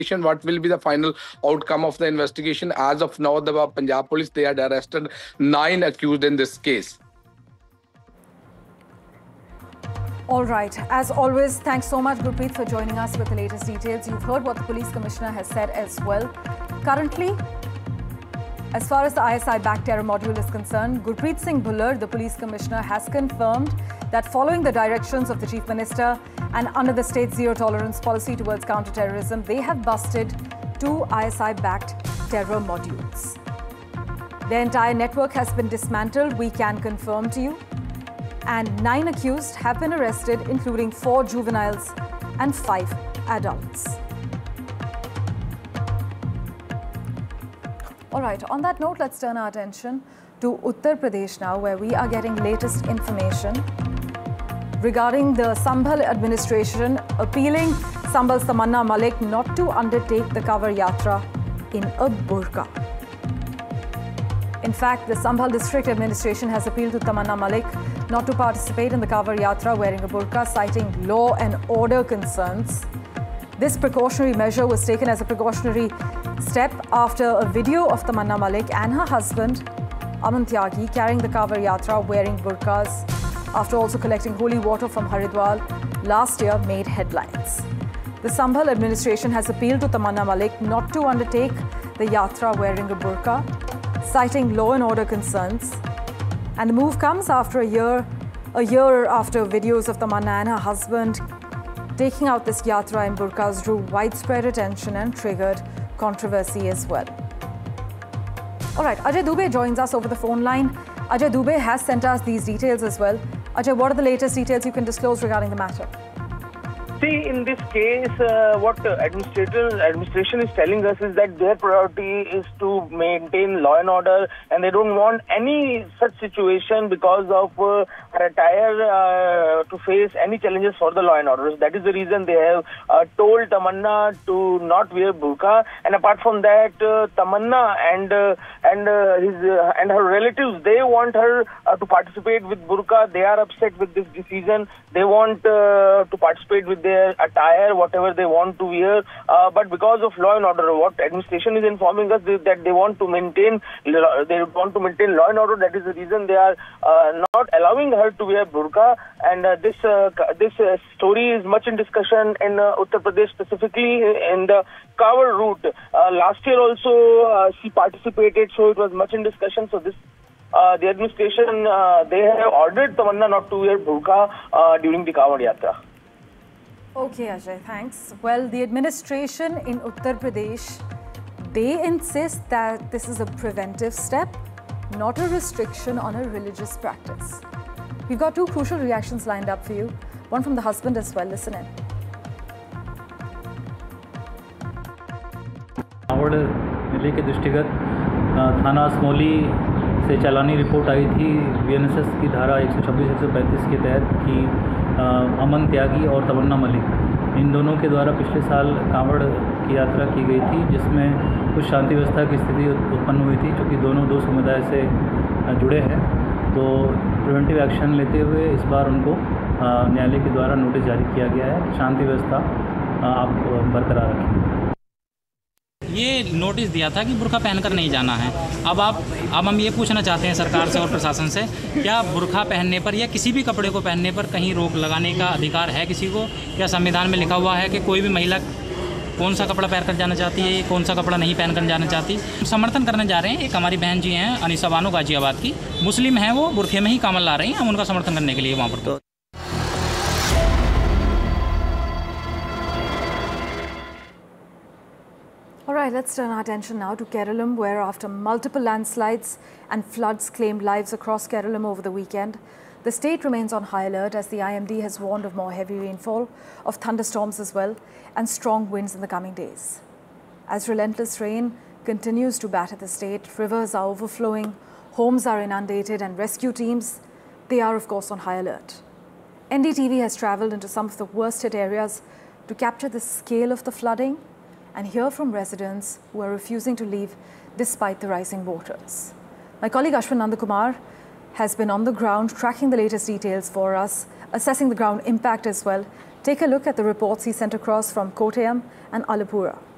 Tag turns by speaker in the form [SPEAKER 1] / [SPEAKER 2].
[SPEAKER 1] What will be the final outcome of the investigation? As of now, the Punjab police, they had arrested 9 accused in this case.
[SPEAKER 2] All right. As always, thanks so much, Gurpreet, for joining us with the latest details. You've heard what the police commissioner has said as well. Currently, as far as the ISI-backed terror module is concerned, Gurpreet Singh Bhullar, the police commissioner, has confirmed that following the directions of the chief minister and under the state's zero-tolerance policy towards counter-terrorism, they have busted 2 ISI-backed terror modules. The entire network has been dismantled, we can confirm to you. And 9 accused have been arrested, including 4 juveniles and 5 adults. All right, on that note, let's turn our attention to Uttar Pradesh now, where we are getting latest information regarding the Sambhal administration appealing Sambhal's Tamanna Malik not to undertake the Kanwar Yatra in a burqa. In fact, the Sambhal district administration has appealed to Tamanna Malik not to participate in the Kanwar Yatra wearing a burqa, citing law and order concerns. This precautionary measure was taken as a precautionary step after a video of Tamanna Malik and her husband, Aman Tyagi, carrying the Kanwar Yatra wearing burqas, after also collecting holy water from Haridwar last year, made headlines. The Sambhal administration has appealed to Tamanna Malik not to undertake the Yatra wearing a burqa, citing law and order concerns. And the move comes after a year after videos of Tamanna and her husband taking out this Yatra in burqas drew widespread attention and triggered controversy as well. All right, Ajay Dubey joins us over the phone line. Ajay Dubey has sent us these details as well. Ajay, what are the latest details you can disclose regarding the matter?
[SPEAKER 3] See, in this case, what administration is telling us is that their priority is to maintain law and order, and they don't want any such situation because of her attire to face any challenges for the law and order. That is the reason they have told Tamanna to not wear burqa. And apart from that, Tamanna and her relatives, they want her to participate with burqa. They are upset with this decision. They want to participate with their attire, whatever they want to wear, but because of law and order, what administration is informing us is that they want to maintain law and order. That is the reason they are not allowing her to wear burqa. And this story is much in discussion in Uttar Pradesh, specifically in the Kanwar route. Last year also she participated, so it was much in discussion. So this. The administration, they have ordered Tamanna not to wear burqa during the Kanwar Yatra.
[SPEAKER 2] Okay, Ajay, thanks. Well, the administration in Uttar Pradesh, they insist that this is a preventive step, not a restriction on a religious practice. We've got 2 crucial reactions lined up for you. One from the husband as well. Listen in.
[SPEAKER 4] Kanwar जिले के दृष्टिगत थाना असमौली से चालानी report आई थी BNSS की धारा 126-135 के तहत कि अमन त्यागी और तमन्ना मलिक इन दोनों के द्वारा पिछले साल कांवड़ की यात्रा की गई थी, जिसमें कुछ शांति व्यवस्था की स्थिति उत्पन्न हुई थी, क्योंकि दोनों 2 समुदाय से जुड़े हैं। तो प्रिवेंटिव एक्शन लेते हुए इस बार उनको न्यायालय के द्वारा नोटिस जारी किया गया है कि शांति व्यवस्था आप बरकरार रखें।
[SPEAKER 5] ये नोटिस दिया था कि बुर्का पहनकर नहीं जाना है। अब हम ये पूछना चाहते हैं सरकार से और प्रशासन से, क्या बुर्का पहनने पर या किसी भी कपड़े को पहनने पर कहीं रोक लगाने का अधिकार है किसी को? क्या संविधान में लिखा हुआ है कि कोई भी महिला कौन सा कपड़ा पहनकर जाना चाहती है, कौन सा कपड़ा नहीं पहनकर जाना चाहती? समर्थन करने जा रहे हैं। एक हमारी बहन जी हैं अनीसा बानो गाजियाबाद की, मुस्लिम हैं, वो बुरखे में ही कामल ला रही हैं। हम उनका समर्थन करने के लिए वहाँ पर
[SPEAKER 2] All right, let's turn our attention now to Keralam, where after multiple landslides and floods claimed lives across Keralam over the weekend, the state remains on high alert as the IMD has warned of more heavy rainfall, of thunderstorms as well, and strong winds in the coming days. As relentless rain continues to batter the state, rivers are overflowing, homes are inundated, and rescue teams, they are of course on high alert. NDTV has travelled into some of the worst hit areas to capture the scale of the flooding and hear from residents who are refusing to leave despite the rising waters. My colleague Ashwin Nandakumar has been on the ground tracking the latest details for us, assessing the ground impact as well. Take a look at the reports he sent across from Kottayam and Alappuzha.